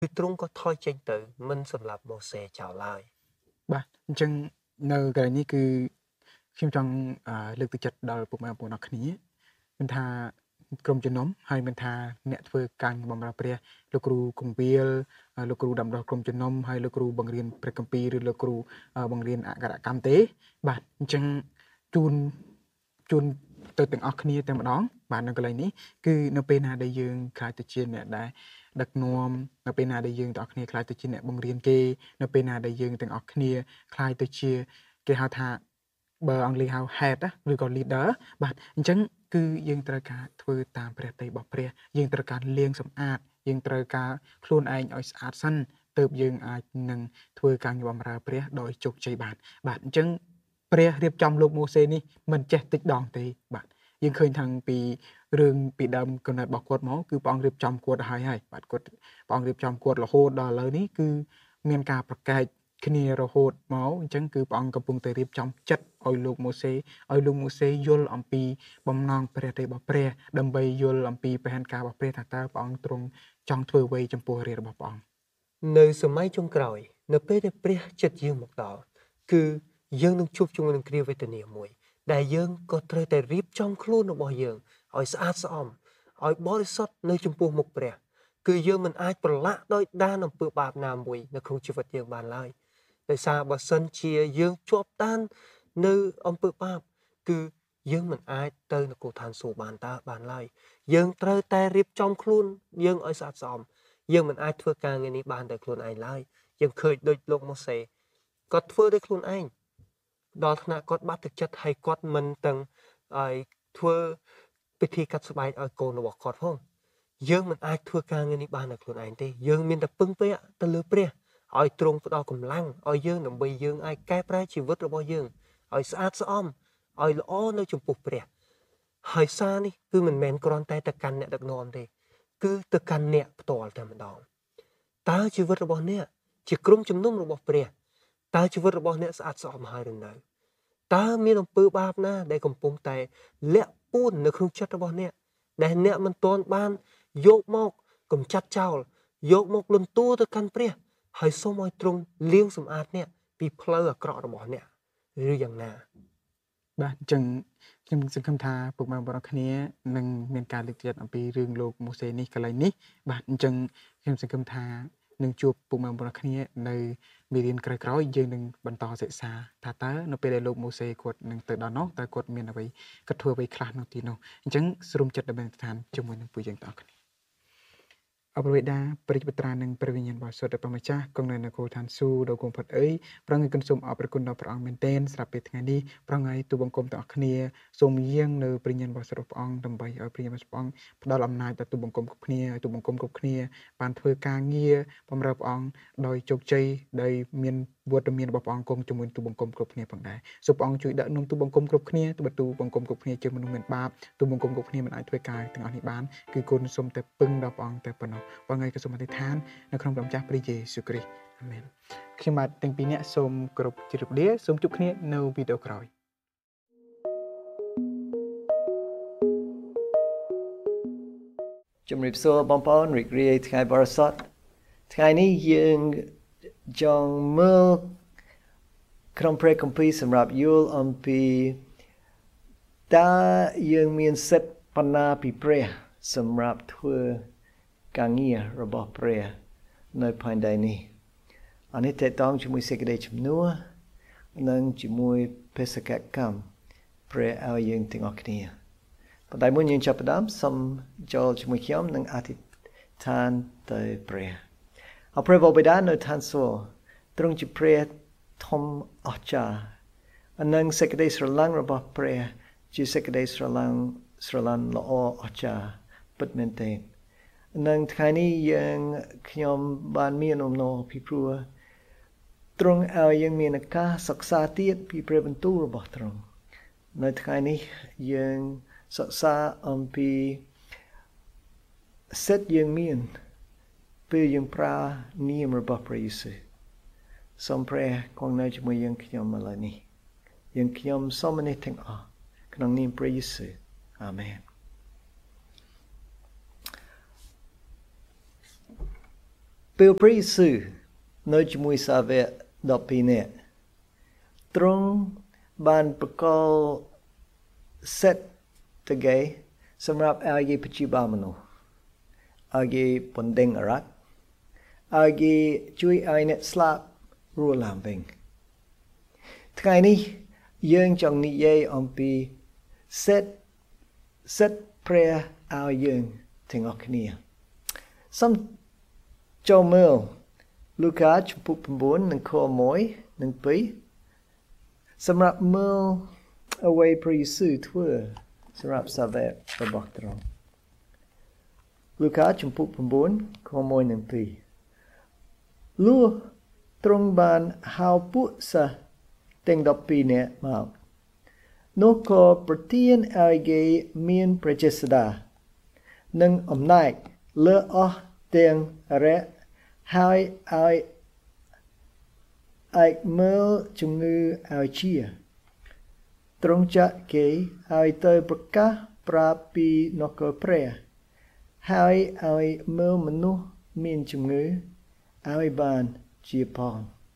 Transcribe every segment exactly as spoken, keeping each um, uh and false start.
ទ្រង់ក៏ថយចេញទៅមិនសម្លាប់ម៉ូសេចោលឡើយបាទអញ្ចឹងនៅកន្លែងនេះគឺខ្ញុំចង់លើកទឹកចិត្តដល់ពុកម៉ែបងប្អូនអរគ្នាមិនថាក្រុមជំនុំហើយមិនថាអ្នកធ្វើការបម្រើព្រះលោកគ្រូគង្វាលលោកគ្រូដំណោះក្រុមជំនុំហើយលោកគ្រូបង្រៀនព្រះគម្ពីរឬលោកគ្រូបង្រៀនអក្សរកម្មទេបាទអញ្ចឹងជូនជូនទៅទាំងអស់គ្នាតែម្ដងបាទនៅកន្លែងនេះគឺនៅពេលណាដែលយើងខ្លាចទៅជាអ្នកដែលដឹកនាំនៅពេលណាដែលយើងទាំងអស់គ្នាខ្លាចទៅជាអ្នកបង្រៀនគេនៅពេលណាដែលយើងទាំងអស់គ្នាខ្លាចទៅជាគេហៅថាបើអង់គ្លេសហៅ head ឬក៏ leader បាទអញ្ចឹងគឺយើងត្រូវការធ្វើតាមព្រះទ័យរបស់ព្រះយើងត្រូវការលាងសម្អាតយើងត្រូវការខ្លួនឯងឲ្យស្អាតសិនទើបយើងអាចនឹងធ្វើការងារបម្រើព្រះដោយជោគជ័យបានបាទអញ្ចឹងព្រះរៀបចំលោកម៉ូសេនេះមិនចេះតិចដងទេបាទយើងឃើញថាំងពីរឿងពីដើមកំណត់របស់គាត់មកគឺព្រះអង្គរៀបចំគាត់ឲ្យហើយបាទគាត់ព្រះអង្គរៀបចំគាត់រហូតដល់ឥឡូវនេះគឺមានការប្រកែកគ្នារហូតមកអញ្ចឹងគឺព្រះអង្គកំពុងតែរៀបចំចិត្តឲ្យលោកម៉ូសេឲ្យលោកម៉ូសេយល់អំពីបំណងព្រះទ័យរបស់ព្រះដើម្បីយល់អំពីផែនការរបស់ព្រះថាតើព្រះអង្គទ្រង់ចង់ធ្វើអ្វីចំពោះរាជរបស់ព្រះអង្គនៅសម័យចុងក្រោយនៅពេលដែលព្រះចិត្តយើងមកដល់គឺយើងនឹងជួបជាមួយនឹងគ្រាវេទនាមួយដែលយើងក៏ត្រូវតែរៀបចំខ្លួនរបស់យើងឲ្យស្អាតស្អំឲ្យបរិសុទ្ធនៅចំពោះមុខព្រះគឺយើងមិនអាចប្រឡាក់ដោយដានអំពើបាបណាមួយនៅក្នុងជីវិតយើងបានឡើយដោយសារបើសិនជាយើងជាប់តាននៅអំពើបាបគឺយើងមិនអាចទៅនគរឋានសួគ៌បានតើបានឡើយយើងត្រូវតែរៀបចំខ្លួនយើងឲ្យស្អាតស្អំយើងមិនអាចធ្វើការងារនេះបានដោយខ្លួនឯងឡើយយើងឃើញដូចលោកម៉ូសេគាត់ធ្វើដោយខ្លួនឯងដល់ថ្នាក់គាត់បាត់ទឹកចិត្តហើយគាត់មិនទាំងឲ្យធ្វើពិធីកាត់ស្បែកឲ្យកូនរបស់គាត់ផងយើងមិនអាចធ្វើការងារនេះបានដោយខ្លួនឯងទេយើងមានតែពឹងពាក់ទៅលើព្រះឲ្យទ្រង់ផ្ដល់កម្លាំងឲ្យយើងដើម្បីយើងអាចកែប្រែជីវិតរបស់យើងឲ្យស្អាតស្អំឲ្យល្អនៅចំពោះព្រះហើយសារនេះគឺមិនមែនគ្រាន់តែទៅកាន់អ្នកដឹកនាំទេគឺទៅកាន់អ្នកផ្ទាល់តែម្ដងតើជីវិតរបស់អ្នកជាក្រុមជំនុំរបស់ព្រះតើជីវិតរបស់អ្នកស្អាតស្អំហើយឬនៅតើមានអំពើបាបណាដែលកំពុងតែលាក់ពួននៅក្នុងចិត្តរបស់អ្នកដែលអ្នកមិនទាន់បានយកមកកំចាត់ចោលយកមកលន់តួទៅកាន់ព្រះហើយសូមឲ្យទ្រង់លាងសម្អាតអ្នកពីផ្លូវអាក្រក់របស់អ្នកឬយ៉ាងណាបាទអញ្ចឹងខ្ញុំសង្ឃឹមថាពុកម៉ែបងប្អូនគ្នានឹងមានការលើកទឹកចិត្តអំពីរឿងលោកម៉ូសេនេះកន្លែងនេះបាទអញ្ចឹងខ្ញុំសង្ឃឹមថានឹងជួបពុកម៉ែបងប្អូនគ្នានៅមេរៀនក្រោយៗយើងនឹងបន្តសិក្សាថាតើនៅពេលដែលលោកម៉ូសេគាត់នឹងទៅដល់នោះតើគាត់មានអ្វីគាត់ធ្វើអ្វីខ្លះនៅទីនោះអញ្ចឹងសូមចិត្តដើម្បីស្ថានជាមួយនឹងពួកយើងទាំងអស់គ្នាអបិវេដាព្រះបត្រានិងព្រះវិញ្ញាណបរិសុទ្ធព្រះម្ចាស់គង់នៅនគរឋានសួគ៌ដ៏គង់ផុតអើយប្រងឲ្យគុណសូមអរព្រគុណដល់ព្រះអង្គមែនទែនស្រាប់ពេលថ្ងៃនេះប្រងឲ្យទូបង្គំទាំងអស់គ្នាសូមយាងនៅព្រះវិញ្ញាណបរិសុទ្ធរបស់ព្រះអង្គដើម្បីឲ្យព្រះវិញ្ញាណបរិសុទ្ធព្រះអង្គផ្ដល់អំណាចដល់ទូបង្គំគ្រប់គ្នាឲ្យទូបង្គំគ្រប់គ្នាបានធ្វើការងារបម្រើព្រះអង្គដោយជោគជ័យដោយមានវត្តមានរបស់ព្រះអង្គគង់ជាមួយទូបង្គំគ្រប់គ្នាផងដែរសូមព្រះអង្គជួយដឹកនាំទូបង្គំគ្រប់គ្នាទូទូបង្គំគ្រប់គ្នាជាមនុស្សមានបាបទូបង្គំគ្រប់គ្នាមិនអាចធ្វើការទាំងអស់នេះបានគឺគុណសូមតែពឹងដល់ព្រះអង្គតែប៉ុណ្ណោះបងហើយក៏សូមអធិដ្ឋាននៅក្នុងព្រះម្ចាស់ព្រះយេស៊ូវគ្រីស្ទអាមែនខ្ញុំបាទទាំងពីរនាក់សូមគោរពជម្រាបលាសូមជួបគ្នានៅវីដេអូក្រោយជំរាបសួរបងប្អូនរីករាយថ្ងៃបរិសុទ្ធថ្ងៃនេះយើងចង់មើលក្រុមព្រះគម្ពីរសម្រាប់យល់អំពីតើយើងមានសិទ្ធិបណ្ណាពីព្រះសម្រាប់ធ្វើការងាររបស់ព្រះនៅផែនដីនេះអានេះតេតងជាមួយសេចក្តីជំនួសនិងជាមួយបេសកកម្មព្រះឲ្យយើងទាំងអស់គ្នាប៉ុន្តែមុនយើងចាប់ផ្ដើមសូមចូលជាមួយខ្ញុំនឹងអធិដ្ឋានទៅព្រះអរព្រះបិតានៅឋានសួគ៌ទ្រង់ជាព្រះធំអស្ចារ្យនិងសេចក្តីស្រឡាញ់របស់ព្រះជាសេចក្តីស្រឡាញ់ស្រឡាញ់ល្អអស្ចារ្យពិតមែនទែននិងថ្ងៃនេះយើងខ្ញុំបានមានអំណរពីព្រោះទ្រង់ឲ្យយើងមានឱកាសសិក្សាទៀតពីព្រះបន្ទូលរបស់ទ្រង់នៅថ្ងៃនេះយើងសិក្សាអំពីសិទ្ធិយើងមានពេលយើងប្រើនាមរបស់ព្រះយេស៊ូវសូមព្រះគង់នៅជាមួយយើងខ្ញុំឥឡូវនេះយើងខ្ញុំសូមនេះទាំងអស់ក្នុងនាមព្រះយេស៊ូវអាមែនពពេលព្រះយេស៊ូវនៅជាមួយសាវកដប់ពីរនាក់ទ្រង់បានប្រកល់សិទ្ធិទៅគេសម្រាប់ឲ្យគេព្យាបាលមនុស្សឲ្យគេបណ្ដេញអារក្សឲ្យគេជួយឲ្យអ្នកស្លាប់រស់ឡើងវិញថ្ងៃនេះយើងចង់និយាយអំពីសិទ្ធិសិទ្ធិព្រះឲ្យយើងទាំងអស់គ្នាសូមចូលមើលលូកាជំពូក9និងខ1និង2សម្រាប់មើលអ្វីព្រះយេស៊ូវធ្វើសម្រាប់សាវករបស់ទ្រង់លូកាជំពូក9ខ1និង2លុះទ្រង់បានហៅពួកសិស្សទាំងដប់ពីរនាក់មកនោះក៏ប្រទានឲ្យគេមានព្រះចេស្តានិងអំណាចលើអស់ទាំងរៈហើយឲ្យអាចមើលជំងឺឲ្យជាទ្រង់ចាក់គេឲ្យទៅប្រកាសប្រាប់ពីនគរព្រះហើយឲ្យមើលមនុស្សមានជំងឺឲ្យបានជាផង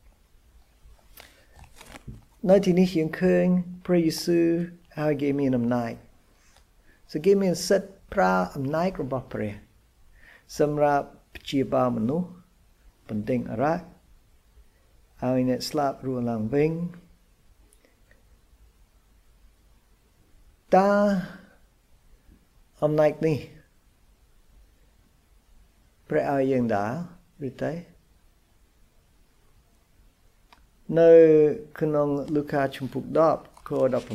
នៅទីនេះយើងឃើញព្រះយេស៊ូវឲ្យគេមានអំណាចಸೊគេមានសិទ្ធិប្រើអំណាចរបស់ព្រះសម្រាប់ព្យាបាលមនុស្សបណ្ដេញអារក្សឲ្យអ្នកស្លាប់រស់ឡើងវិញតើអំណាចនេះព្រះឲ្យយើងដែរឬទេនៅក្នុងលូកាជំពូក10ខ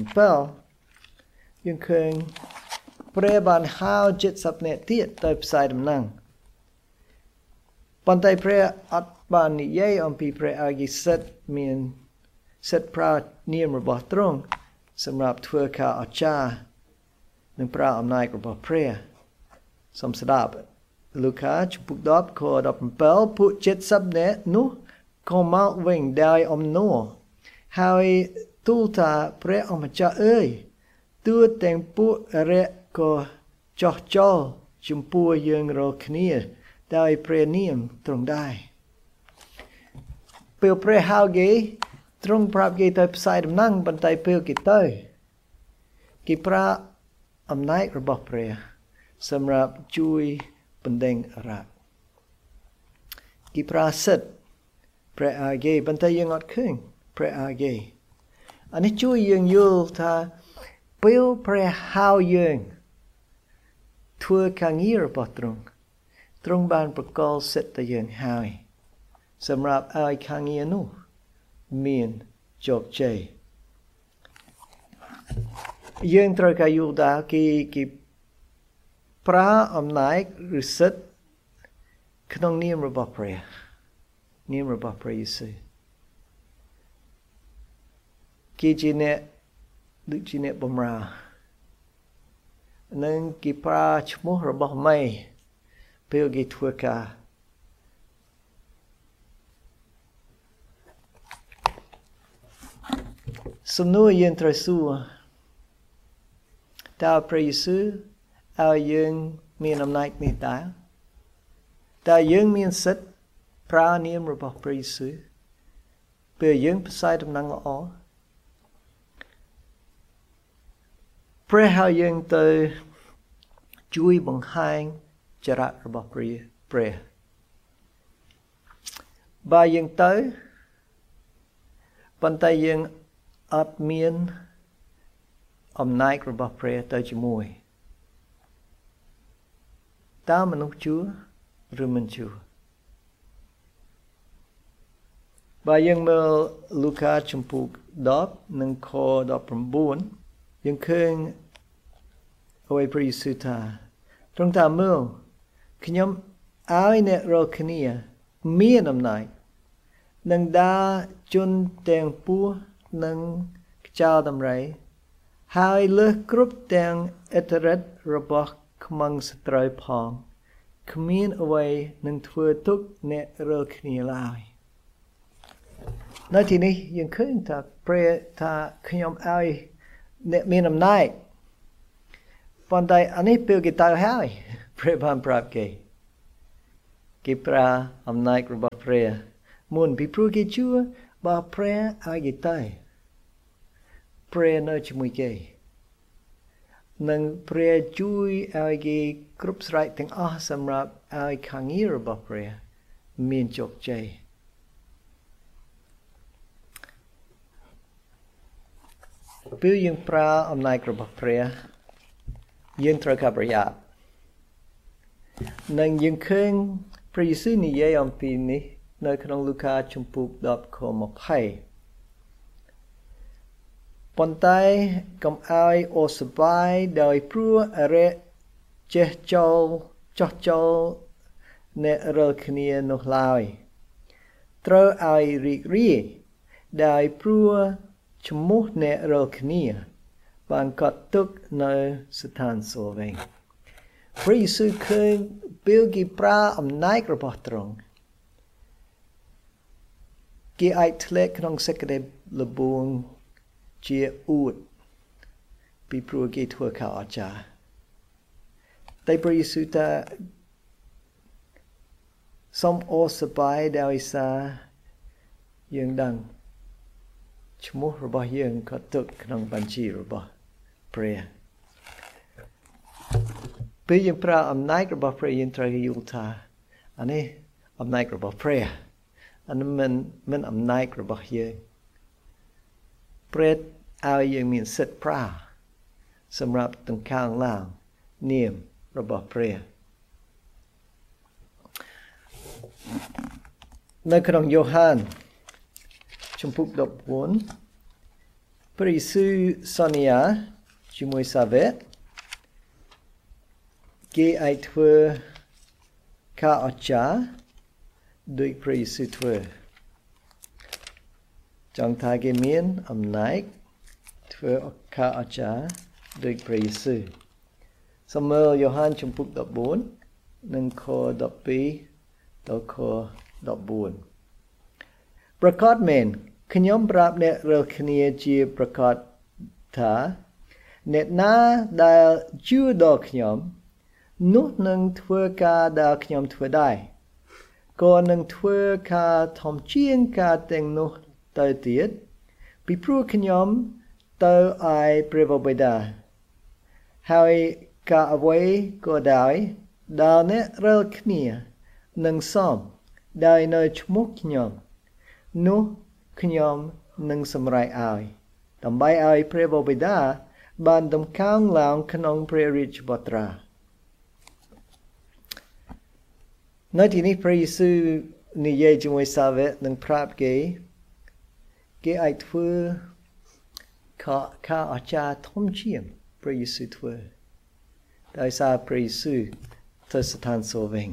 17យើងឃើញព្រះបានហៅជិតសិបនាក់ទៀតទៅផ្សាយដំណឹងប៉ុន្តែព្រះអត់បាននិយាយអំពីព្រះឲ្យគេសិទ្ធមានសិទ្ធប្រើនាមរបស់ទ្រង់សម្រាប់ធ្វើការអស្ចារ្យនិងប្រើអំណាចរបស់ព្រះសូមស្ដាប់លូកាជំពូក10ខ17ពួកជិតសិបនាក់នោះក៏មកវិញដោយអំណួរហើយទូលថាព្រះអម្ចាស់អើយទួទាំងពួកអរិយក៏ចោះចោលចំពោះយើងរាល់គ្នាដោយព្រះនាមទ្រង់ដែរពេលព្រះហៅគេទ្រង់ប្រាប់គេទៅផ្សាយដំណឹងប៉ុន្តែពេលគេទៅគេប្រើអំណាចរបស់ព្រះសម្រាប់ជួយបណ្ដេញអារក្សគេប្រើសិទ្ធិព្រះឲ្យគេប៉ុន្តែយើងអត់ឃើញព្រះឲ្យគេអានេះជួយយើងយល់ថាពេលព្រះហៅយើងធ្វើការងាររបស់ទ្រង់ទ្រង់បានប្រកល់សិទ្ធិទៅយើងហើយសម្រាប់ឲ្យការងារនោះមានជោគជ័យយើងត្រូវការយល់ថាគេគេប្រើអំណាចឬសិទ្ធិក្នុងនាមរបស់ព្រះនាមរបស់ព្រះយេស៊ូវគេជាអ្នកដូចជាអ្នកបម្រើនិងគេប្រើឈ្មោះរបស់ម៉ែពេលគេធ្វើការសំណួរយើងត្រូវសួរតើព្រះយេស៊ូវឲ្យយើងមានអំណាចនេះតើតើយើងមានសិទ្ធិប្រើនាមរបស់ព្រះយេស៊ូវពេលយើងផ្សាយដំណឹងល្អព្រះហៅយើងទៅជួយបង្ហាញចរិតរបស់ព្រះព្រះបើយើងទៅប៉ុន្តែយើងអត់មានអំណាចរបស់ព្រះទៅជាមួយតើមនុស្សជួឬមិនជួបើយើងមើលលូកាជំពូក10និងខ19យើងឃើញអ្វីព្រះយេស៊ូវថាទ្រង់ថាមើលខ្ញុំឲ្យអ្នករាល់គ្នាមានអំណាចនឹងដាជនទាំងពួរនិងខ្យល់ដំរីហើយលើសគ្រប់ទាំងអិទ្ធិឫទ្ធិរបស់ខ្មាំងសត្រូវផងគ្មានអ្វីនឹងធ្វើទុក្ខអ្នករាល់គ្នាឡើយនៅទីនេះយើងឃើញថាព្រះថាខ្ញុំឲ្យអ្នកមានអំណាចប៉ុន្តែអានេះពេលគេទៅហើយព្រះបានប្រាប់គេគេប្រើអំណាចរបស់ព្រះមុនពីព្រោះគេជឿបើព្រះឲ្យគេទៅព្រះនៅជាមួយគេនឹងព្រះជួយឲ្យគេគ្រប់ស្រែកទាំងអស់សម្រាប់ឲ្យខាងងាររបស់ព្រះមានជោគជ័យពេលយើងប្រើអំណាចរបស់ព្រះយើងត្រូវការប្រយ័ត្ននិងយើងឃើញព្រះយេស៊ូវនិយាយអំពីនេះនៅក្នុងលូកាជំពូកដប់ខtwentyប៉ុន្តែកុំឲ្យអូសបាយដោយព្រោះអរិយចេះចូលចោះចូលអ្នករាល់គ្នានោះឡើយត្រូវឲ្យរីករាយដោយព្រោះឈ្មោះអ្នករាល់គ្នាបានកត់ទុកនៅស្ថានសួគ៌វិញព្រះយេស៊ូវឃើញពេលគេប្រើអំណាចរបស់ទ្រង់គេអាចធ្លាក់ក្នុងសេចក្តីល្បួងជាអួតពីព្រោះគេធ្វើការអស្ចារ្យតែព្រះយេស៊ូវថាសូមអូសបាយដោយសារយើងដឹងឈ្មោះរបស់យើងក៏ទុកក្នុងបញ្ជីរបស់ព្រះពេលយើងប្រើអំណាចរបស់ព្រះយើងត្រូវយល់ថាអានេះអំណាចរបស់ព្រះអានេះមិនមិនអំណាចរបស់យើងព្រះឲ្យយើងមានសិទ្ធិប្រើសម្រាប់ដង្កើងឡើងនាមរបស់ព្រះនៅក្នុងយ៉ូហានជំពូកfourteenព្រះយេស៊ូវសន្យាជាមួយសាវកគេអាចធ្វើការអស្ចារ្យដោយព្រះយេស៊ូវធ្វើចង់ថាគេមានអំណាចធ្វើការអស្ចារ្យដោយព្រះយេស៊ូវសូមមើលយ៉ូហានជំពូកfourteenនិងខtwelveដល់ខfourteenប្រកាសមែនខ្ញុំប្រាប់អ្នករាល់គ្នាជាប្រកាសថាអ្នកណាដែលជឿដល់ខ្ញុំនោះនឹងធ្វើការដែលខ្ញុំធ្វើដែរក៏នឹងធ្វើការធំជាងការទាំងនោះទៅទៀតពីព្រោះខ្ញុំទៅឯព្រះបិតាហើយការអ្វីក៏ដោយដែលអ្នករាល់គ្នានឹងសុំដោយនៅឈ្មោះខ្ញុំនោះខ្ញុំនឹងសម្រេចឲ្យដើម្បីឲ្យព្រះបិតាបានដំកើងឡើងក្នុងព្រះរាជបុត្រានៅទីនេះព្រះយេស៊ូវនិយាយជាមួយសាវកនិងប្រាប់គេគេអាចធ្វើការអស្ចារ្យធំជាងព្រះយេស៊ូវធ្វើដោយសារព្រះយេស៊ូវទៅស្ថានសួគ៌វិញ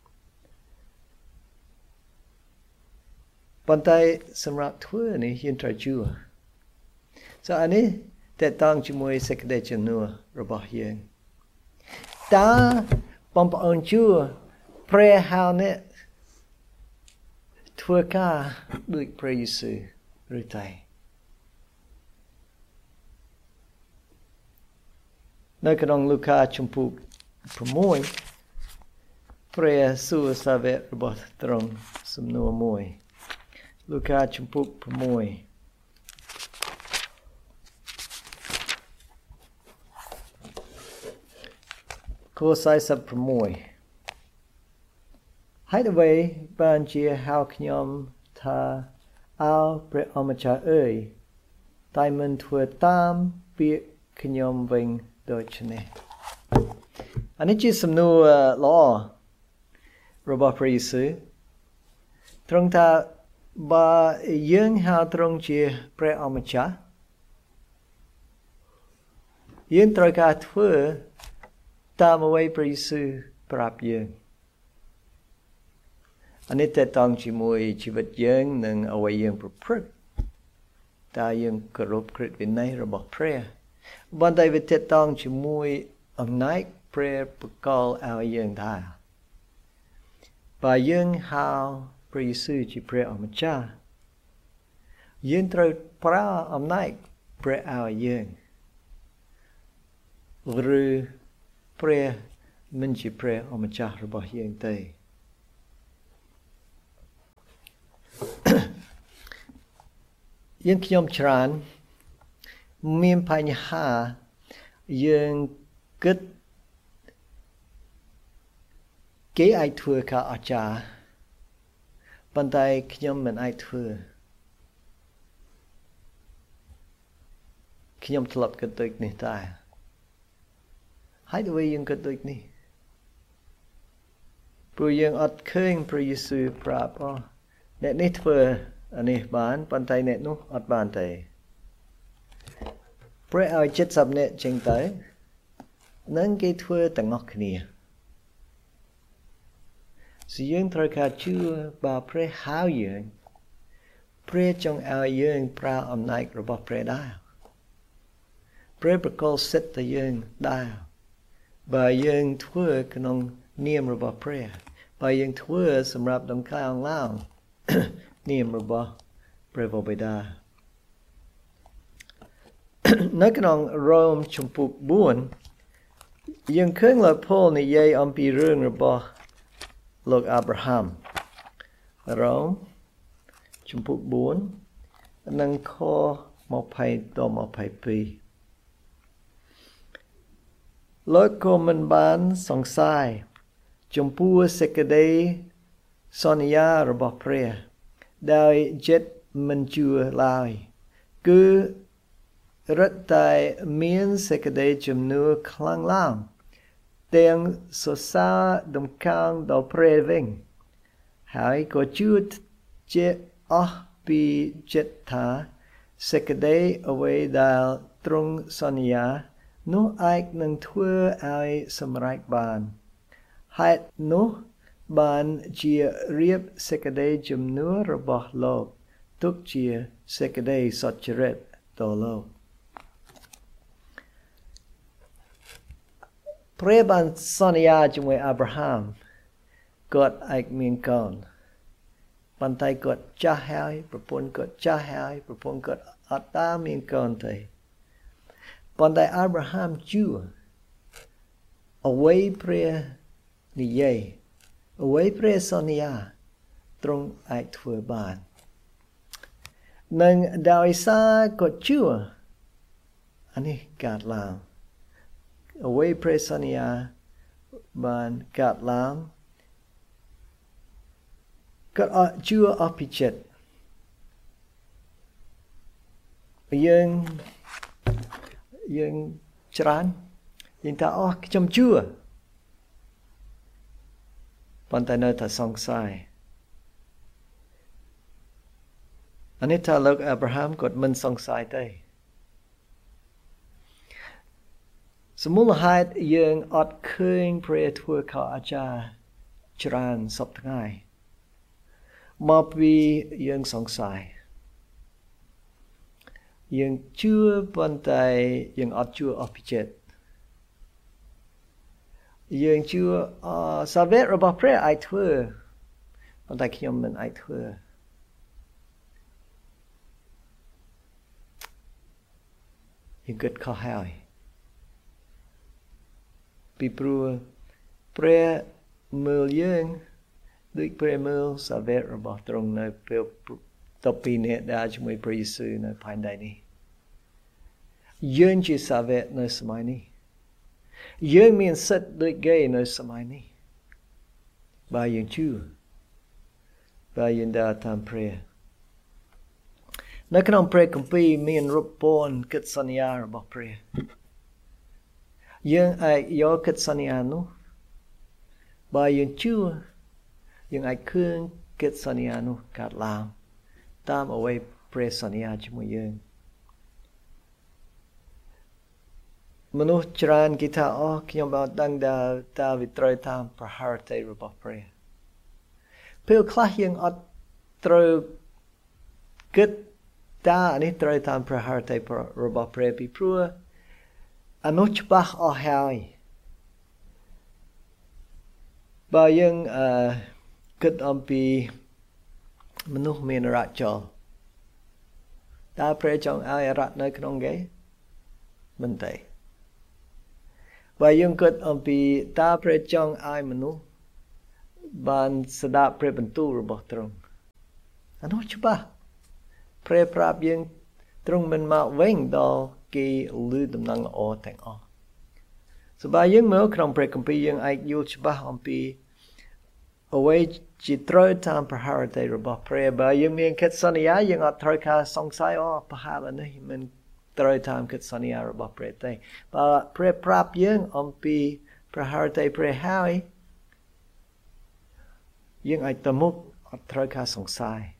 ប៉ុន្តែសម្រាប់ធ្វើនេះយើងត្រូវជឿso អានេះតេតងជាមួយសេចក្តីជំនឿរបស់យើងតើបងប្អូនជឿព្រះហៅអ្នកធ្វើការដូចព្រះយេស៊ូវឬទេនៅក្នុងលូកាជំពូកsixព្រះសួរសាវករបស់ទ្រង់សំណួរមួយលូកាជំពូកsixខforty-sixហើយអ្វីបានជាហៅខ្ញុំថាអោព្រះអម្ចាស់អើយតែមិនធ្វើតាមពាក្យខ្ញុំវិញដូច្នេះអានេះជាសំណួរល្អរបស់ព្រះយេស៊ូវទ្រង់ថាបើយើងហៅទ្រង់ជាព្រះអម្ចាស់យើងត្រូវការធ្វើតាមអ្វីព្រះយេស៊ូវប្រាប់យើងអានេះតេតងជាមួយជីវិតយើងនិងអ្វីយើងប្រព្រឹត្តតើយើងគោរពក្រឹតវិន័យរបស់ព្រះបន្តែវាតេតងជាមួយអំណាចព្រះបកលឲ្យយើងដែរបើយើងហៅព្រះយេស៊ូវជាព្រះអម្ចាស់យើងត្រូវប្រើអំណាចព្រះឲ្យយើងឬព្រះមិនជាព្រះអម្ចាស់របស់យើងទេយើងខ្ញុំច្រើនមានបញ្ហាយើងគិតគេអាចធ្វើការអាចារ្យប៉ុន្តែខ្ញុំមិនអាចធ្វើខ្ញុំធ្លាប់គិតដូចនេះតែហើយអ្វីយើងគិតដូចនេះព្រោះយើងអត់ឃើញព្រះយេស៊ូវប្រាប់អូអ្នកនេះធ្វើអានេះបានប៉ុន្តែអ្នកនោះអត់បានទេព្រះឲ្យចិត្តសពអ្នកចេញទៅនឹងគេធ្វើទាំងអស់គ្នាsi យើងត្រូវការជឿបើព្រះហៅយើងព្រះចង់ឲ្យយើងប្រើអំណាចរបស់ព្រះដែរព្រះប្រកល់សិទ្ធិទៅយើងដែរបើយើងធ្វើក្នុងនាមរបស់ព្រះបើយើងធ្វើសម្រាប់ដំណើរឡើងនាមរបស់ព្រះបិតានៅក្នុងរ៉ូមជំពូកbốnយើងឃើញលោកប៉ូលនិយាយអំពីរឿងរបស់លោកអាប់រ៉ាហាំរ៉ូមជំពូកbốnនិងខtwentyដល់twenty-twoលោកក៏មិនបានសង្ស័យចំពោះសេចក្តីសន្យារបស់ព្រះដោយចិត្តមិនជឿឡើយគឺរត់តែមានសេចក្តីជំនឿខ្លាំងឡើងទាំងសរសើរដំកើងដល់ព្រះវិញហើយក៏ជឿជាអស់ពីចិត្តថាសេចក្តីអ្វីដែលទ្រង់សន្យានោះអាចនឹងធ្វើឲ្យសម្រេចបានហេតុនោះបានជារៀបសេចក្តីជំនឿរបស់លោកទុកជាសេចក្តីសុចរិតដល់លោកព្រះបានសន្យាជាមួយអាប់រ៉ាហាំគាត់អាចមានកូនប៉ុន្តែគាត់ចាស់ហើយប្រពន្ធគាត់ចាស់ហើយប្រពន្ធគាត់អត់តាមានកូនទេប៉ុន្តែអាប់រ៉ាហាំជឿអ្វីព្រះនិយាយអ្វីព្រះសន្យាទ្រង់អាចធ្វើបាននិងដោយសារគាត់ជឿអានេះកើតឡើងអ្វីព្រះសន្យាបានកើតឡើងគាត់ជឿអស់ពីចិត្តយើងយើងច្រើនយើងថាអូខ្ញុំជឿប៉ុន្តែនៅតែសង្ស័យអានេះថាលោកអាប់រ៉ាហាំគាត់មិនសង្ស័យទេសមូលហេតុយើងអត់ឃើញព្រះធ្វើខោអាចារ្យច្រើនសពថ្ងៃមកពីយើងសង្ស័យយើងជឿប៉ុន្តែយើងអត់ជឿអស់ពីចិត្តយើងជឿអសាវករបស់ព្រះអាចធ្វើប៉ុន្តែខ្ញុំមិនអាចធ្វើយើងគិតខុសហើយពីព្រោះព្រះមើលយើងដូចព្រះមើលសាវករបស់ទ្រង់នៅពេលតពីនេះដែលជាមួយព្រះយេស៊ូវនៅផែនដីនេះយើងជាសាវកនៅសម័យនេះយើងមានសិទ្ធិដូចគេនៅសម័យនេះបើយើងជឿបើយើងដើរតាមព្រះនៅក្នុងព្រះគម្ពីរមានរូបពន្ធកិច្ចសន្យារបស់ព្រះយើងអាចយកកិច្ចសន្យានោះបើយើងជឿយើងអាចឃើញកិច្ចសន្យានោះកើតឡើងតាមអ្វីព្រះសន្យាជាមួយយើងមនុស្សច្រើនគេថាអូខ្ញុំអត់ដឹងដល់តើវាត្រូវតាមប្រហារទេរបស់ព្រះពេលខ្លះយើងអត់ត្រូវគិតតើអានេះត្រូវតាមប្រហារទេរបស់ព្រះពីព្រោះអានោះច្បាស់អស់ហើយបើយើងអឺគិតអំពីមនុស្សមានរៈចោលតើព្រះចង់ឲ្យរៈនៅក្នុងគេមិនទេបើយើងគិតអំពីតើព្រះចង់ឲ្យមនុស្សបានស្ដាប់ព្រះបន្ទូលរបស់ទ្រង់អានោះច្បាស់ព្រះប្រាប់យើង trong mình mà vinh đó cái lưu tầm năng ở thành ở so ba dương mới trong pre compi dương ai yêu chba om pi away chỉ trôi tam praharate robot prayer ba dương miền kết sania dương ở trôi ca song sai ở pahal này mình trôi tam kết sania robot prayer tay ba prayer prap dương om pi praharate prayer hai dương ai tâm mục ở trôi ca song sai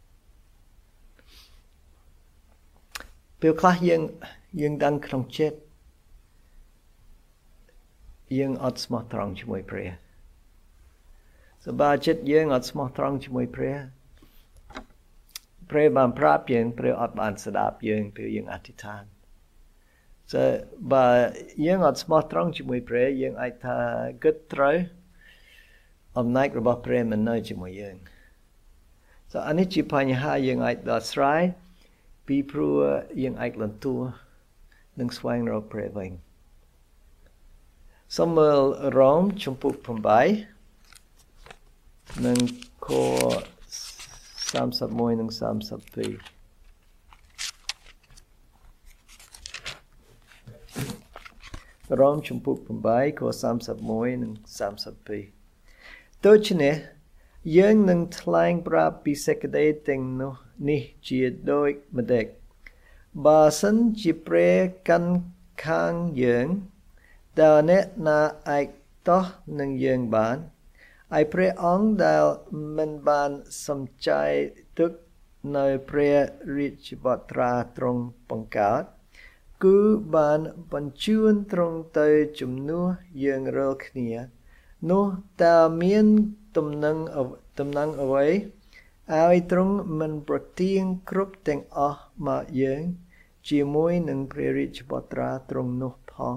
Bill class dương dương đang trong chết dương ở smart trongជាមួយព្រះសបាចិត្តយើងអត់ស្មោះត្រង់ជាមួយព្រះព្រះបានប្រាប់យើងព្រះអត់បានស្ដាប់យើងពេលយើងអធិដ្ឋានಸೊបើយើងអត់ស្មោះត្រង់ជាមួយព្រះយើងអាចថាគិតត្រូវអំណាចរបស់ព្រះមិននៅជាមួយយើងಸೊអានេះជាបញ្ហាយើងអាចដោះស្រាយពីព្រោះយើងអាចលន្ទួនឹងស្វែងរកព្រះវិញសូមមើលរ៉ូមជំពូកeightនឹងខthirty-oneនិងthirty-twoរ៉ូមជំពូកeightខthirty-oneនិងthirty-twoដូច្នេះយើងនឹងថ្លែងប្រាប់ពីសេចក្តីទាំងនោះនេះជាដូចម្ដេចបើសិនជាព្រះកាន់ខាងយើងតើអ្នកណាអាចតោះនឹងយើងបានឯព្រះអង្គដែលមិនបានសំចៃទឹកនៅព្រះរាជបត្រាទ្រង់បង្កើតគឺបានបញ្ជូនទ្រង់ទៅជំនួសយើងរាល់គ្នានោះតើមានទំនឹងទំនឹងអ្វីឲ្យទ្រង់មិនប្រទានគ្រប់ទាំងអស់មកយើងជាមួយនឹងព្រះរាជបត្រាទ្រង់នោះផង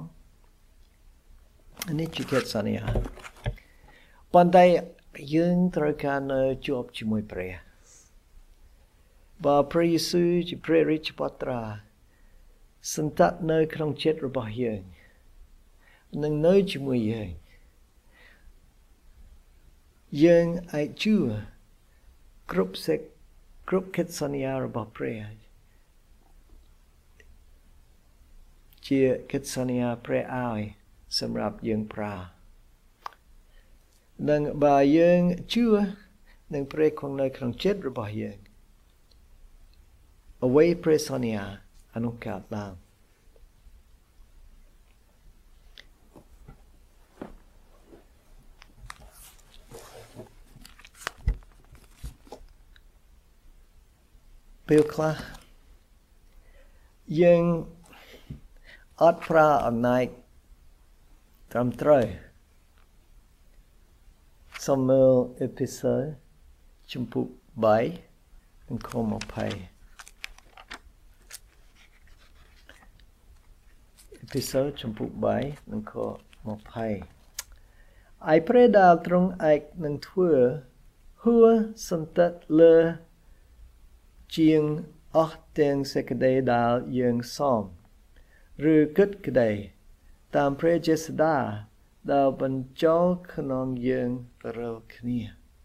នេះជាកិច្ចសន្យាប៉ុន្តែយើងត្រូវការនៅជាប់ជាមួយព្រះបើព្រះយេស៊ូវជាព្រះរាជបត្រាសន្តៈនៅក្នុងចិត្តរបស់យើងនឹងនៅជាមួយយើងយើងអាចជឿគ្រប់សេចគ្រប់កិច្ចសន្យារបស់ព្រះជាកិច្ចសន្យាព្រះឲ្យសម្រាប់យើងប្រើនឹងបើយើងជឿនឹងព្រះគង់នៅក្នុងចិត្តរបស់យើងអ្វីព្រះសន្យាអនុកើតឡើងពេលខ្លះយើងអត់ប្រើអំណាចត្រឹមត្រូវសូមមើលអេពីសូតជំពូកeightនិងខtwentyអេពីសូតជំពូកeightនិងខtwentyឯព្រះដែលទ្រង់ឯកនឹងធ្វើហួសន្តៈលើជាងអស់ទាំងសេចក្តីដែលយើងសមឬគិតក្តីតាមព្រះចេស្តាដែលបញ្ចូលក្នុងយើងរាល់គ្នា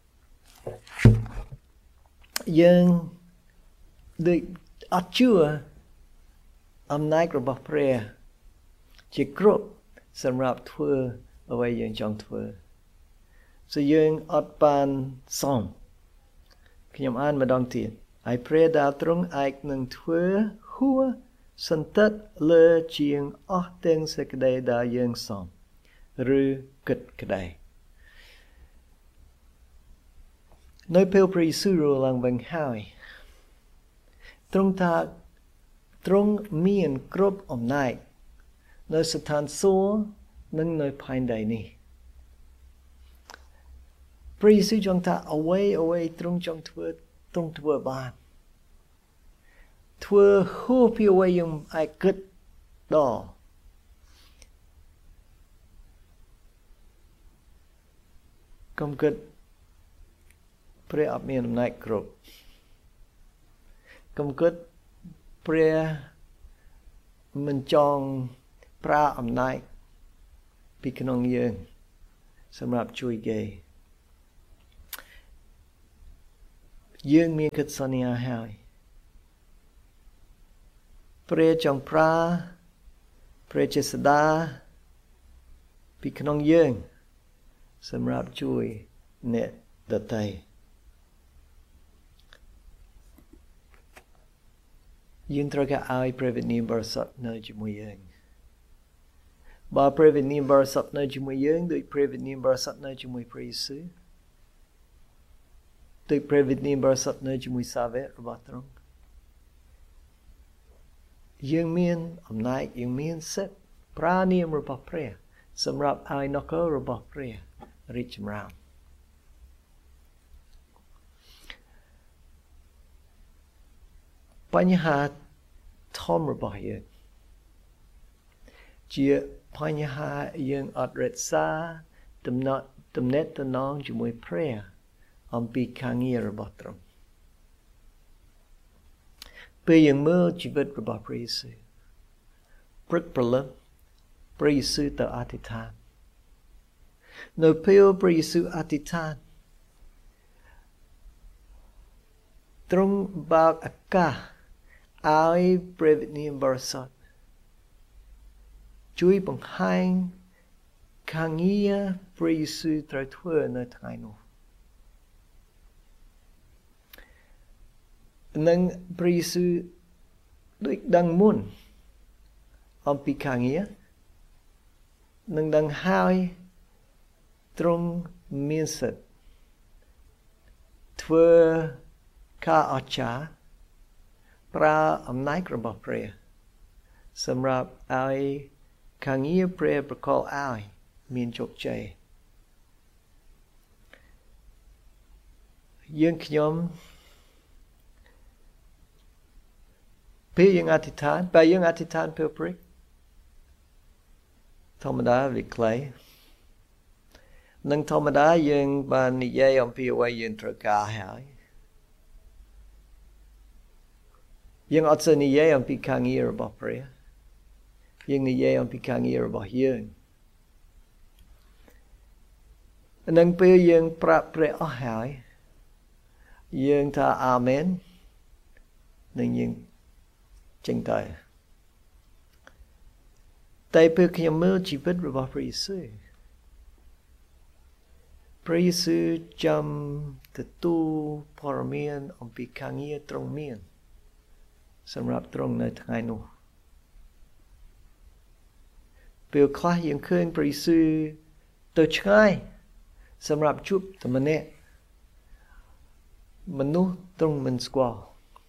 យើងដូចអត់ជឿអំណាចរបស់ព្រះជាគ្រប់សម្រាប់ធ្វើអ្វីយើងចង់ធ្វើsoយើងអត់បានសមខ្ញុំអានម្ដងទៀតហើយព្រះដែលទ្រង់ឯកនឹងធ្វើហួសន្តៈលើជាងអស់ទាំងសេចក្តីដែលយើងសមឬគិតក្តីនៅពេលព្រះយេស៊ូវរស់ឡើងវិញហើយទ្រង់ថាទ្រង់មានគ្រប់អំណាចនៅស្ថានសួគ៌និងនៅផែនដីនេះព្រះយេស៊ូវចង់ថាអ្វីអ្វីទ្រង់ចង់ធ្វើទ្រង់ធ្វើបានធ្វើហួសពីអ្វីយើងអាចគិតដល់កុំគិតព្រះអត់មានអំណាចគ្រប់កុំគិតព្រះមិនចង់ប្រើអំណាចពីក្នុងយើងសម្រាប់ជួយគេយើងមានកិច្ចសន្យាហើយព្រះចង់ប្រាព្រះចេស្តាពីក្នុងយើងសម្រាប់ជួយអ្នកដទៃយើងត្រូវការឲ្យព្រះវិញ្ញាណបរិសុទ្ធនៅជាមួយយើងបើព្រះវិញ្ញាណបរិសុទ្ធនៅជាមួយយើងដូចព្រះវិញ្ញាណបរិសុទ្ធនៅជាមួយព្រះយេស៊ូវដូចព្រះវិញ្ញាណបរិសុទ្ធនៅជាមួយសាវករបស់ទ្រង់យើងមានអំណាចយើងមានសិទ្ធិប្រើនាមរបស់ព្រះសម្រាប់ឲ្យនគររបស់ព្រះរីកចម្រើនបញ្ហាធំរបស់យើងជាបញ្ហាយើងអត់រក្សាទំនាក់ទំនាក់ទំនងជាមួយព្រះអំពីការងាររបស់ទ្រង់ពេលយើងមើលជីវិតរបស់ព្រះយេស៊ូវព្រឹកព្រលឹមព្រះយេស៊ូវទៅអធិដ្ឋាននៅពេលព្រះយេស៊ូវអធិដ្ឋានទ្រង់បើកឱកាសឲ្យព្រះវិញ្ញាណបរិសុទ្ធជួយបង្ហាញការងារព្រះយេស៊ូវត្រូវធ្វើនៅថ្ងៃនោះនឹងព្រះយេស៊ូវដូចដឹងមុនអំពីការងារនឹងដឹងហើយទ្រង់មានសិទ្ធិធ្វើការអស្ចារ្យប្រើអំណាចរបស់ព្រះសម្រាប់ឲ្យការងារព្រះប្រកបឲ្យមានជោគជ័យយើងខ្ញុំពេលយើងអធិដ្ឋានពេលយើងអធិដ្ឋានពេលព្រឹកធម្មតាវាខ្លីនឹងធម្មតាយើងបាននិយាយអំពីអ្វីយើងត្រូវការហើយយើងអត់សូវនិយាយអំពីការងាររបស់ព្រះយើងនិយាយអំពីការងាររបស់យើងនឹងពេលយើងប្រាប់ព្រះអស់ហើយយើងថាអាមែននឹងយើងចេញទៅតែពេលខ្ញុំមើលជីវិតរបស់ព្រះយេស៊ូវព្រះយេស៊ូវចាំទទួលព័ត៌មានអំពីការងារទ្រង់មានសម្រាប់ទ្រង់នៅថ្ងៃនោះពេលខ្លះយើងឃើញព្រះយេស៊ូវទៅឆ្ងាយសម្រាប់ជួបតែម្នាក់មនុស្សទ្រង់មិនស្គាល់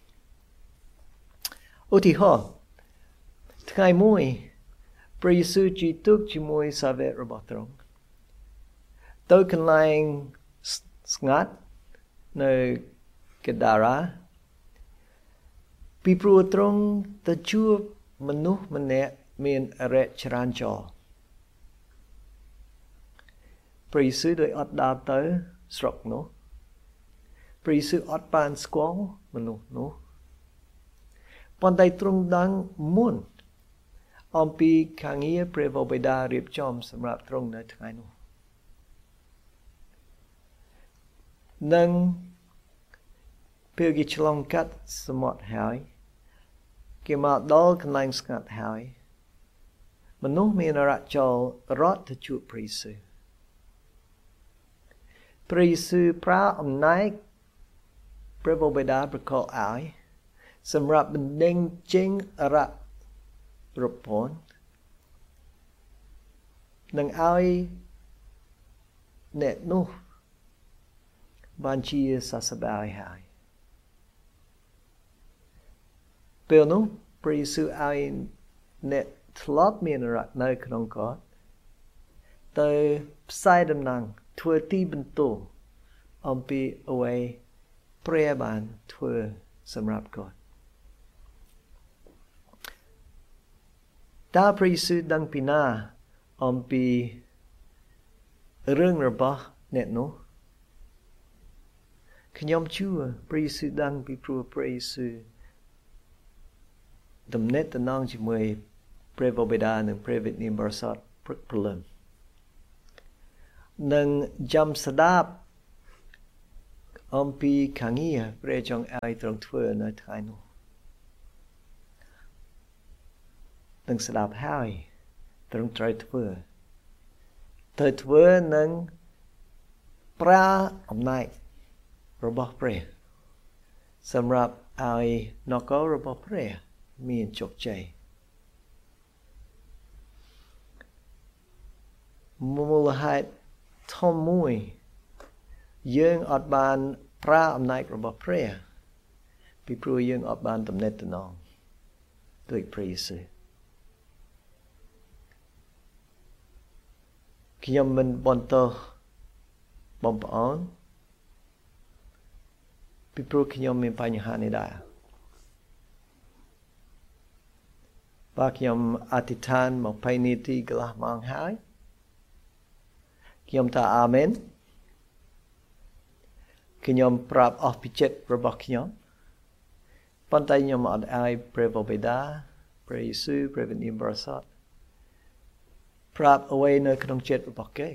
ឧទាហរណ៍ថ្ងៃមួយព្រះយេស៊ូវជិះទូកជាមួយសាវករបស់ទ្រង់ទៅកន្លែងស្ងាត់នៅកេដារ៉ាពីព្រោះទ្រង់ទៅជួបមនុស្សម្នាក់មានអរិយច្រើនចោលព្រះយេស៊ូវដោយអត់ដើរទៅស្រុកនោះព្រះយេស៊ូវអត់បានស្គាល់មនុស្សនោះប៉ុន្តែទ្រង់ដឹងមុនអំពីការងារព្រះបិតារៀបចំសម្រាប់ទ្រង់នៅថ្ងៃនោះនឹងពេលគេឆ្លងកាត់សមុទ្រហើយគេមកដល់កន្លែងស្ងាត់ហើយមនុស្សមានអរចូលរត់ទៅជួបព្រះយេស៊ូវព្រះយេស៊ូវប្រើអំណាចព្រះបិតាប្រកបឲ្យសម្រាប់បណ្ដេញចេញអរប្រពន្ធនឹងឲ្យអ្នកនោះបានជាសះស្បើយហើយពេលនោះព្រះយេស៊ូវឲ្យអ្នកធ្លាប់មានរត់នៅក្នុងគាត់ទៅផ្សាយដំណឹងធ្វើទីបន្ទោអំពីអ្វីព្រះបានធ្វើសម្រាប់គាត់តើព្រះយេស៊ូវដឹងពីណាអំពីរឿងរបស់អ្នកនោះខ្ញុំជឿព្រះយេស៊ូវដឹងពីព្រោះព្រះយេស៊ូវទំនាក់ទំនងជាមួយព្រះបិតានិងព្រះវិញ្ញាណបរិសុទ្ធព្រឹកព្រលឹមនិងចាំស្ដាប់អំពីការងារព្រះចង់ឲ្យទ្រង់ធ្វើនៅថ្ងៃនោះនឹងស្ដាប់ហើយត្រឹមត្រូវធ្វើត្រូវធ្វើនឹងប្រើអំណាចរបស់ព្រះសម្រាប់ឲ្យនគររបស់ព្រះមានជោគជ័យមូលហេតុធំមួយយើងអត់បានប្រើអំណាចរបស់ព្រះពីព្រោះយើងអត់បានទំនាក់ទំនងដោយព្រះយេស៊ូវខ្ញុំមិនបន្តបងប្អូនពីព្រោះខ្ញុំមានបញ្ហានេះដែរបើខ្ញុំអធិដ្ឋានមកពីនាទីកន្លះម៉ោងហើយខ្ញុំថាអាមែនខ្ញុំប្រាប់អស់ពីចិត្តរបស់ខ្ញុំប៉ុន្តែខ្ញុំអត់ឲ្យព្រះបិតាព្រះយេស៊ូវព្រះវិញ្ញាណបរិសុទ្ធប្រាប់អ្វីនៅក្នុងចិត្តរបស់គេ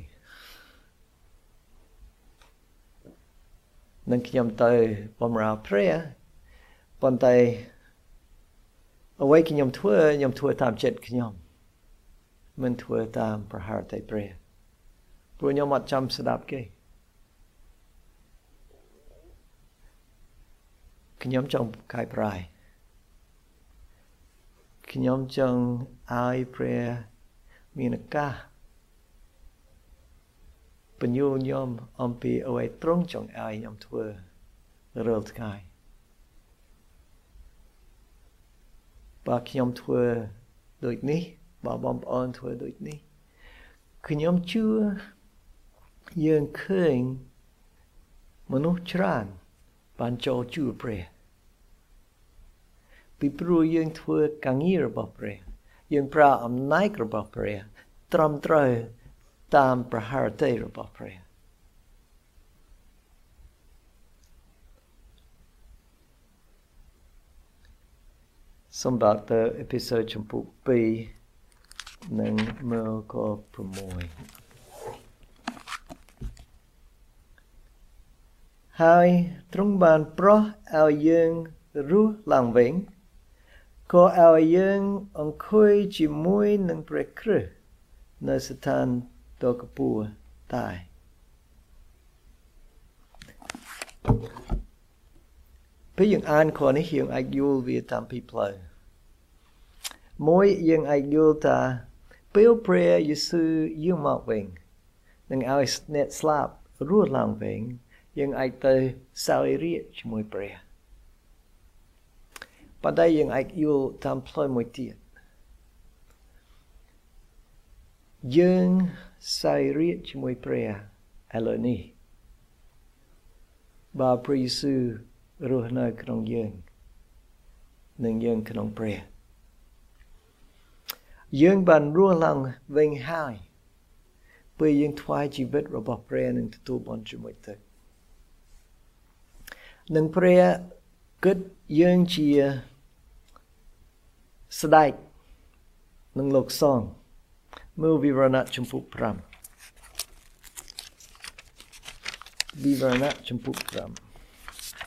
នឹងខ្ញុំទៅបម្រើព្រះប៉ុន្តែអ្វីខ្ញុំធ្វើខ្ញុំធ្វើតាមចិត្តខ្ញុំមិនធ្វើតាមប្រហារតែព្រះព្រោះខ្ញុំអត់ចាំស្ដាប់គេខ្ញុំចង់កាយប្រាយខ្ញុំចង់ឲ្យព្រះមានឱកាសបញ្ញូខ្ញុំអំពីអ្វីត្រង់ចង់ឲ្យខ្ញុំធ្វើរាល់ថ្ងៃបើខ្ញុំធ្វើដូចនេះបើបងប្អូនធ្វើដូចនេះខ្ញុំជឿយើងឃើញមនុស្សច្រើនបានចូលជួបព្រះពីព្រោះយើងធ្វើការងាររបស់ព្រះយើងប្រើអំណាចរបស់ព្រះត្រឹមត្រូវតាមប្រហារតីរបស់ព្រះសម្បត្តិអេពីសូតចំពោះពីរនិងមើលខប្រាំមួយហើយទ្រង់បានប្រោះឲ្យយើងរស់ឡើងវិញក៏ឲ្យយើងអង្គុយជាមួយនឹងព្រះគ្រិស្តនៅស្ថានដ៏ខ្ពស់តែពេលយើងអានខនេះយើងអាចយល់វាតាមពីរផ្លូវមួយយើងអាចយល់ថាពេលព្រះយេស៊ូវយាងមកវិញនឹងឲ្យអ្នកស្លាប់រស់ឡើងវិញយើងអាចទៅសោយរាជ្យជាមួយព្រះប៉ុន្តែយើងអាចយល់តាមផ្លូវមួយទៀតយើងសោយរាជ្យជាមួយព្រះឥឡូវនេះបើព្រះយេស៊ូវរស់នៅក្នុងយើងនិងយើងក្នុងព្រះយើងបានរស់ឡើងវិញហើយពេលយើងថ្វាយជីវិតរបស់ព្រះនឹងទទួលបានជាមួយទឹកនឹងព្រះគិតយើងជាស្ដេចនឹងលោកសងមើលវិវរណៈចំពុក5វិវរណៈចំពុក5